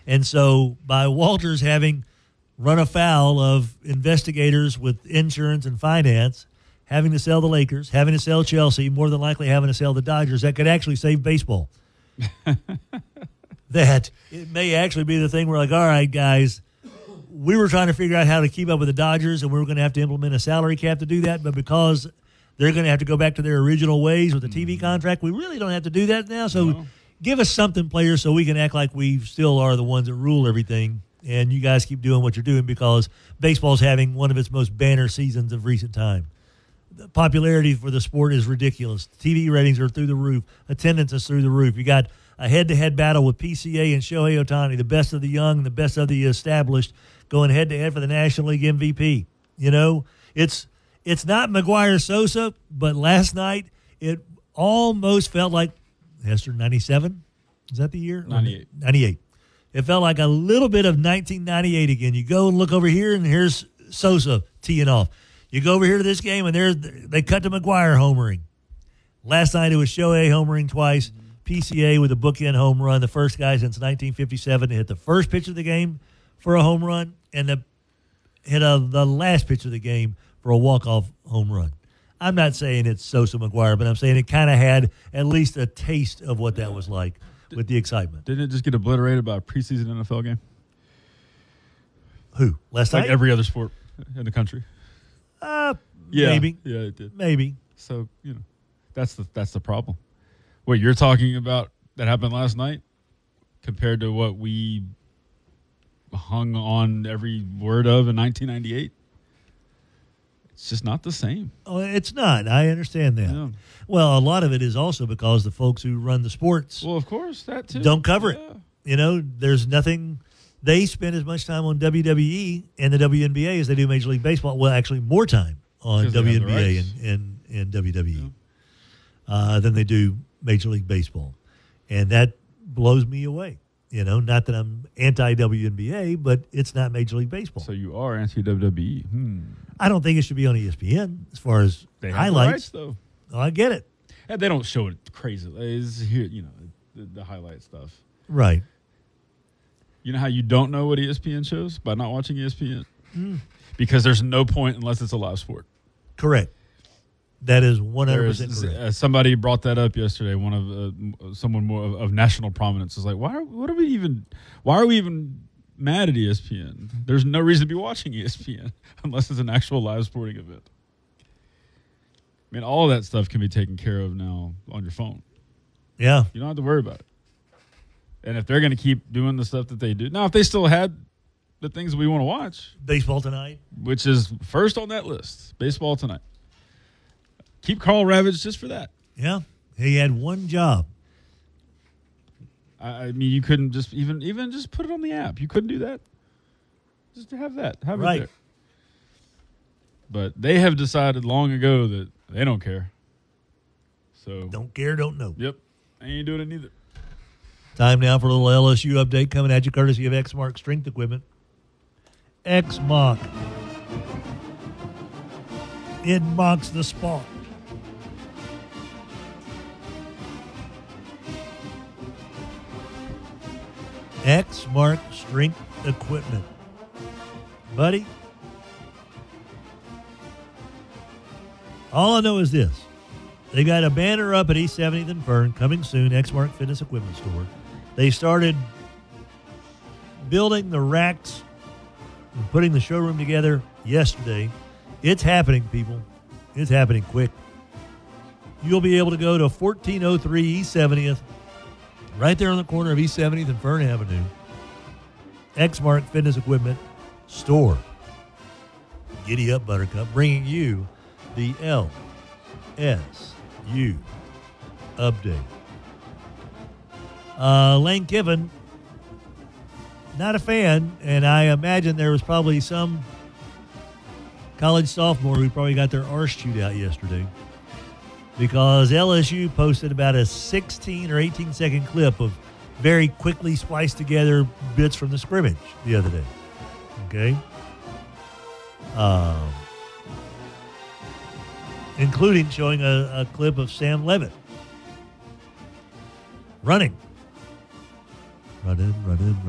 And so by Walters having run afoul of investigators with insurance and finance, having to sell the Lakers, having to sell Chelsea, more than likely having to sell the Dodgers, that could actually save baseball. That it may actually be the thing where, like, all right, guys, we were trying to figure out how to keep up with the Dodgers, and we were going to have to implement a salary cap to do that, but because they're going to have to go back to their original ways with the TV contract, we really don't have to do that now. So give us something, players, so we can act like we still are the ones that rule everything, and you guys keep doing what you're doing because baseball's having one of its most banner seasons of recent time. The popularity for the sport is ridiculous. TV ratings are through the roof. Attendance is through the roof. You got a head-to-head battle with PCA and Shohei Ohtani, the best of the young and the best of the established, going head-to-head for the National League MVP. You know, it's not McGuire Sosa, but last night it almost felt like Hester 97. Is that the year? 98. 98. It felt like a little bit of 1998 again. You go and look over here, and here's Sosa teeing off. You go over here to this game, and they cut to McGuire homering. Last night it was Shohei homering twice. PCA with a bookend home run, the first guy since 1957 to hit the first pitch of the game for a home run and hit the last pitch of the game for a walk-off home run. I'm not saying it's Sosa McGuire, but I'm saying it kind of had at least a taste of what that was like with the excitement. Didn't it just get obliterated by a preseason NFL game? Who? Last night? Like every other sport in the country. Maybe. Yeah, it did. Maybe. So, that's the problem. What you're talking about that happened last night compared to what we hung on every word of in 1998, it's just not the same. Oh, it's not. I understand that. Yeah. Well, a lot of it is also because the folks who run the sports Well, of course, that too. don't cover it. There's nothing. They spend as much time on WWE and the WNBA as they do Major League Baseball. Well, actually, more time on WNBA and WWE than they do Major League Baseball. And that blows me away. Not that I'm anti-WNBA, but it's not Major League Baseball. So you are anti-WWE. I don't think it should be on ESPN as far as They have highlights. the rights, though. Oh, I get it. And they don't show it crazy. It's here, the highlight stuff. Right. You know how you don't know what ESPN shows? By not watching ESPN? Because there's no point unless it's a live sport. Correct. That is 100% correct. Somebody brought that up yesterday. One of someone more of national prominence is like, why are we even mad at ESPN? There's no reason to be watching ESPN unless it's an actual live sporting event. I mean, all of that stuff can be taken care of now on your phone. Yeah. You don't have to worry about it. And if they're going to keep doing the stuff that they do now, if they still had the things that we want to watch, Baseball Tonight, which is first on that list, Baseball Tonight. Keep Carl Ravitch just for that. Yeah. He had one job. I mean, you couldn't just even just put it on the app. You couldn't do that. Just to have that. Have Right. it there. But they have decided long ago that they don't care. So Don't care, don't know. Yep. I ain't doing it neither. Time now for a little LSU update coming at you courtesy of Exmark Strength Equipment. Exmark. It marks the spot. Exmark Strength Equipment. Buddy, all I know is this. They got a banner up at East 70th and Fern, coming soon, Exmark Fitness Equipment Store. They started building the racks and putting the showroom together yesterday. It's happening, people. It's happening quick. You'll be able to go to 1403 East 70th, right there on the corner of East 70th and Fern Avenue. Exmark Fitness Equipment Store. Giddy up, Buttercup, bringing you the LSU update. Lane Kiffin, not a fan, and I imagine there was probably some college sophomore who probably got their arse chewed out yesterday because LSU posted about a 16 or 18-second clip of very quickly spliced together bits from the scrimmage the other day. Okay? Including showing a clip of Sam Levitt running.